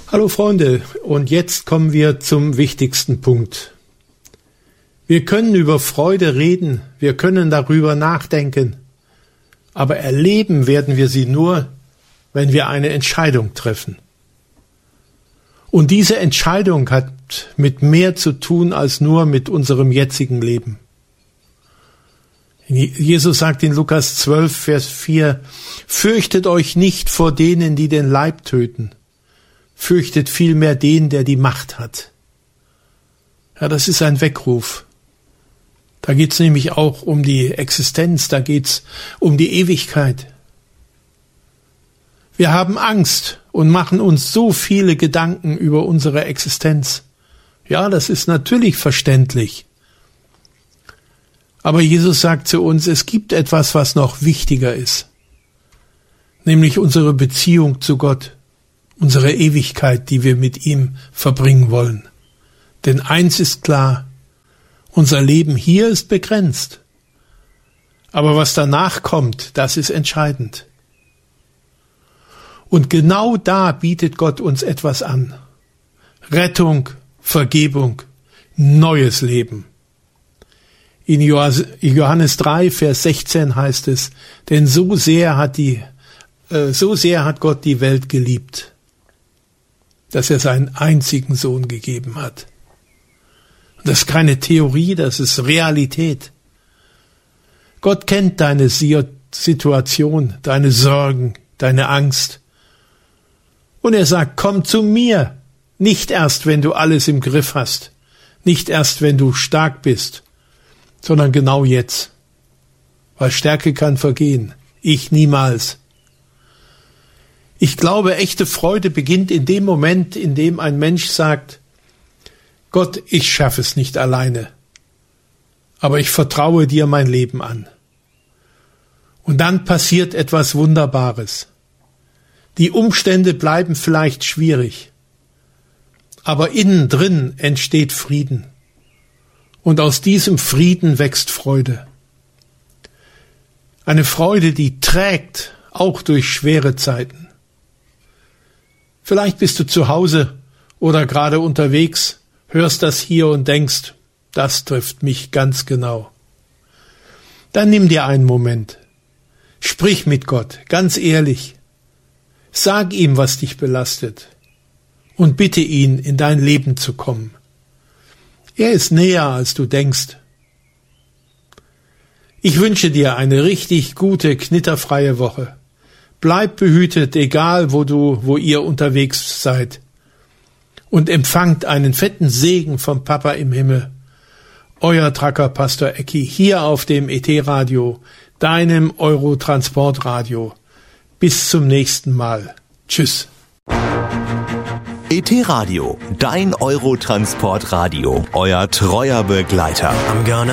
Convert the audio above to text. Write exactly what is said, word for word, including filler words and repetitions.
Hallo Freunde, und jetzt kommen wir zum wichtigsten Punkt. Wir können über Freude reden, wir können darüber nachdenken, aber erleben werden wir sie nur, wenn wir eine Entscheidung treffen. Und diese Entscheidung hat mit mehr zu tun als nur mit unserem jetzigen Leben. Jesus sagt in Lukas zwölf, Vers vier, fürchtet euch nicht vor denen, die den Leib töten. Fürchtet vielmehr den, der die Macht hat. Ja, das ist ein Weckruf. Da geht's nämlich auch um die Existenz, da geht's um die Ewigkeit. Wir haben Angst und machen uns so viele Gedanken über unsere Existenz. Ja, das ist natürlich verständlich. Aber Jesus sagt zu uns, es gibt etwas, was noch wichtiger ist, nämlich unsere Beziehung zu Gott. Unsere Ewigkeit, die wir mit ihm verbringen wollen. Denn eins ist klar, unser Leben hier ist begrenzt. Aber was danach kommt, das ist entscheidend. Und genau da bietet Gott uns etwas an. Rettung, Vergebung, neues Leben. In Johannes drei, Vers sechzehn heißt es, denn so sehr hat die, äh, so sehr hat Gott die Welt geliebt, dass er seinen einzigen Sohn gegeben hat. Das ist keine Theorie, das ist Realität. Gott kennt deine Situation, deine Sorgen, deine Angst. Und er sagt, komm zu mir, nicht erst, wenn du alles im Griff hast, nicht erst, wenn du stark bist, sondern genau jetzt. Weil Stärke kann vergehen, ich niemals. Ich glaube, echte Freude beginnt in dem Moment, in dem ein Mensch sagt, Gott, ich schaffe es nicht alleine, aber ich vertraue dir mein Leben an. Und dann passiert etwas Wunderbares. Die Umstände bleiben vielleicht schwierig, aber innen drin entsteht Frieden. Und aus diesem Frieden wächst Freude. Eine Freude, die trägt, auch durch schwere Zeiten. Vielleicht bist du zu Hause oder gerade unterwegs, hörst das hier und denkst, das trifft mich ganz genau. Dann nimm dir einen Moment. Sprich mit Gott, ganz ehrlich. Sag ihm, was dich belastet und bitte ihn, in dein Leben zu kommen. Er ist näher, als du denkst. Ich wünsche dir eine richtig gute, knitterfreie Woche. Bleib behütet, egal wo du, wo ihr unterwegs seid. Und empfangt einen fetten Segen vom Papa im Himmel. Euer Tracker Pastor Ecki hier auf dem E T-Radio, deinem Eurotransportradio. Bis zum nächsten Mal. Tschüss. E T-Radio, dein Eurotransportradio, euer treuer Begleiter.